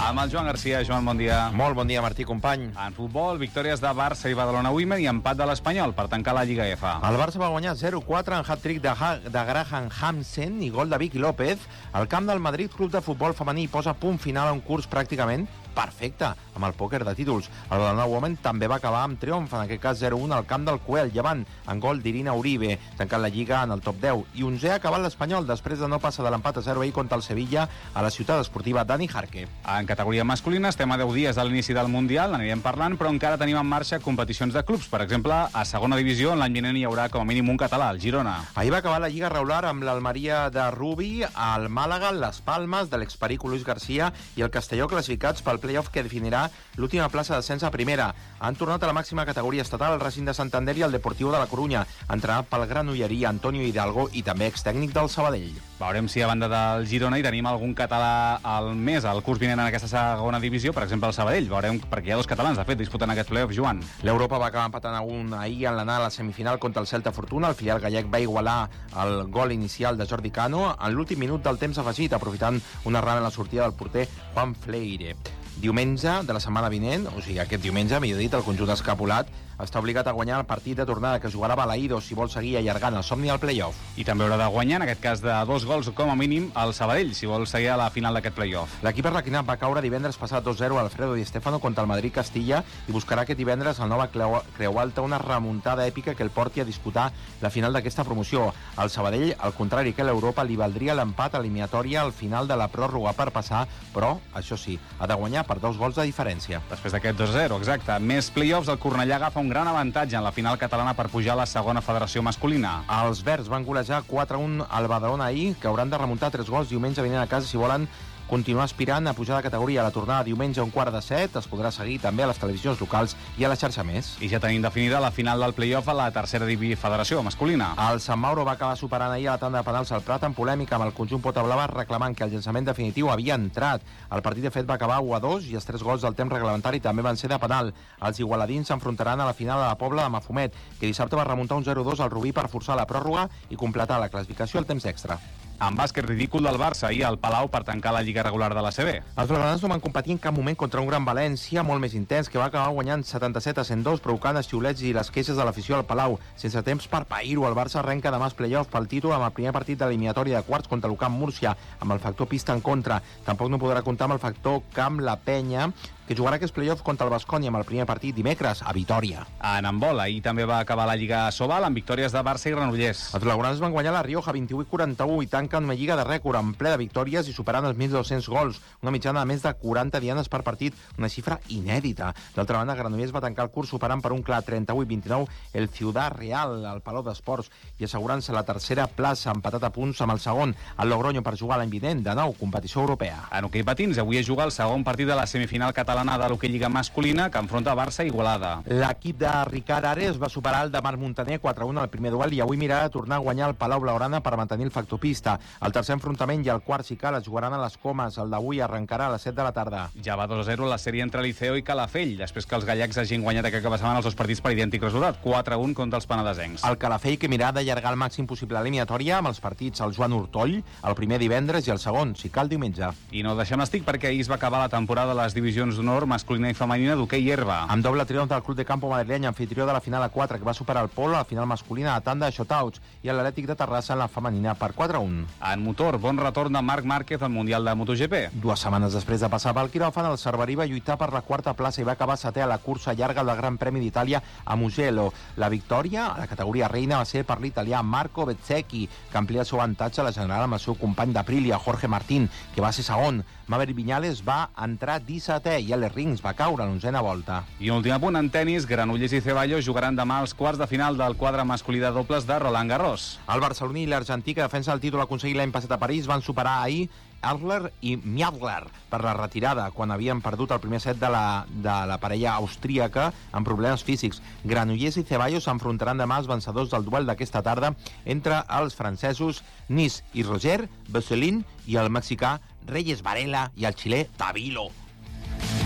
Amb el Joan Garcia. Joan, bon dia. Molt bon dia, Martí, company. En futbol, victòries de Barça i Badalona Women i empat de l'Espanyol per tancar la Lliga F. El Barça va guanyar 0-4 en hat-trick de Graham Hansen i gol de Vicky López. El camp del Madrid Club de Futbol Femení posa punt final a un curs pràcticament perfecte, amb el pòquer de títols. El Badalona Women també va acabar amb triomf, en aquest cas 0-1 al camp del Cuel, llevant en gol d'Irina Uribe, tancant la Lliga en el top 10. I 11è ha acabat l'Espanyol, després de no passar de l'empat a 0 ahir contra el Sevilla a la ciutat esportiva Dani Jarque. En categoria masculina estem a 10 dies de l'inici del Mundial, n'anirem parlant, però encara tenim en marxa competicions de clubs. Per exemple, a segona divisió, l'any vinent hi haurà com a mínim un català, el Girona. Ahir va acabar la Lliga regular amb l'Almeria de Rubi, el Màlaga, les Palmes, de l'experico Luis García i el Castelló classificats pel play-off que definirà l'última plaça d'ascens a primera. Han tornat a la màxima categoria estatal el Racing de Santander i el Deportivo de la Corunya, entrenat pel granollerí Antonio Hidalgo i també extècnic del Sabadell. Veurem si a banda del Girona hi tenim algun català al mes, al curs vinent en aquesta segona divisió, per exemple el Sabadell. Veurem, perquè hi ha dos catalans, de fet, disputen aquest play-off, Joan. L'Europa va acabar empatant a un ahir en l'anada a la semifinal contra el Celta Fortuna. El filial gallec va igualar el gol inicial de Jordi Cano en l'últim minut del temps afegit, aprofitant una errada en la sortida del porter Juan Fleire. Diumenge de la setmana vinent, o sigui, aquest diumenge, millor dit, el conjunt escapulat està obligat a guanyar el partit de tornada que jugarà a Balaïdo si vol seguir allargant el somni al play-off. I també haurà de guanyar, en aquest cas de 2 gols com a mínim, el Sabadell, si vol seguir a la final d'aquest play-off. L'equip arlequinat va caure divendres passat 2-0 a Alfredo Di Stéfano contra el Madrid-Castilla i buscarà aquest divendres al Nova Creu Alta una remuntada èpica que el porti a disputar la final d'aquesta promoció. Al Sabadell, al contrari que l'Europa, li valdria l'empat eliminatòria al final de la pròrroga per passar, però, això sí, ha de guanyar per 2 gols de diferència. Després d'aquest 2-0, exacte. Més play-offs, el Cornellà agafa un gran avantatge en la final catalana per pujar a la segona federació masculina. Els verds van golejar 4-1 al Badalona ahir, que hauran de remuntar 3 gols diumenge vinent a casa si volen continuar aspirant a pujar de categoria. La tornada diumenge a 6:15 es podrà seguir també a les televisions locals i a la xarxa més. I ja tenim definida la final del play-off a la tercera federació masculina. El Sant Mauro va acabar superant ahir a la tanda de penals al Prat en polèmica amb el conjunt Potablava reclamant que el llançament definitiu havia entrat. El partit de fet va acabar 1-2 i els 3 gols del temps reglamentari també van ser de penal. Els igualadins s'enfrontaran a la final de la Pobla de Mafumet, que dissabte va remuntar un 0-2 al Rubí per forçar la pròrroga i completar la classificació al temps extra. En bàsquet ridícul del Barça i al Palau per tancar la lliga regular de la CB. Els blaugranes no van competir en cap moment contra un Gran València molt més intens, que va acabar guanyant 77-102, provocant els xiulets i les queixes de l'afició al Palau. Sense temps per pair-ho, el Barça arrenca demà els play-offs pel títol amb el primer partit de l'eliminatòria de quarts contra l'Ucamp Múrcia, amb el factor pista en contra. Tampoc no podrà comptar amb el factor Camp La Penya, que jugarà aquests play-offs contra el Baskonia amb el primer partit dimecres a Vitòria. En handbol, ahir també va acabar la Lliga Sobal amb victòries de Barça i Granollers. Els blaugranes van guanyar la Rioja 28-41 i tanquen una lliga de rècord en ple de victòries i superant els 1.200 gols, una mitjana de més de 40 dianes per partit, una xifra inèdita. D'altra banda, Granollers va tancar el curs superant per un clar 38-29 el Ciudad Real al Palau d'Esports i assegurant-se la tercera plaça, empatat a punts amb el segon, el Logroño, per jugar l'any vinent, de nou, competició europea. En hoquei patins, avui es juga el segon partit de la semifinal catalana de l'hoquei lliga masculina que enfronta Barça i Igualada. L'equip de Ricard Ares va superar el de Marc Montaner 4-1 al primer duel i avui mirarà de tornar a guanyar el Palau Blaugrana per mantenir el factor pista. El tercer enfrontament i el quart, si cal, es jugaran a les Comes. El d'avui arrencarà a les 7 de la tarda. Ja va 2-0 la sèrie entre Liceo i Calafell, després que els gallecs hagin guanyat aquest cap de setmana els dos partits per idèntic resultat, 4-1 contra els penedesencs. El Calafell, que mirarà d'allargar el màxim possible l'eliminatòria amb els partits al Joan Hortoll, el primer divendres i el segon, si cal, diumenge. I no deixem estic perquè ahir es va acabar la temporada de les divisions d'honor masculina i femenina d'hoquei herba. Amb doble triomf del Club de Campo madrileny, anfitrió de la final a 4, que va superar el Polo a la final masculina a tanda de shotouts, i l'Atlètic de Terrassa en la femenina per 4-1. En motor, bon retorn de Marc Márquez al Mundial de MotoGP. 2 setmanes després de passar pel quiròfan, el Cerverí va lluitar per la quarta plaça i va acabar setè a la cursa llarga del Gran Premi d'Itàlia a Mugello. La victòria a la categoria reina va ser per l'italià Marco Bezzecchi, que amplia el seu avantatge a la general amb el seu company d'Aprilia, Jorge Martín, que va ser segon. Maverick Viñales va entrar 17è i Alex Rins va caure a l'11a volta. I un últim apunt en tennis, Granollers i Ceballos jugaran demà als quarts de final del quadre masculí de dobles de Roland Garros. El barceloní i l'argentí, que defensa el títol aconseguit l'any passat a París, van superar ahir Adler i Miadler per la retirada quan havien perdut el primer set de la parella austríaca amb problemes físics. Granollers i Ceballos s'enfrontaran demà els vencedors del duel d'aquesta tarda entre els francesos Nis i Roger, Vesselin i el mexicà Reyes Varela i el xilè Tavilo.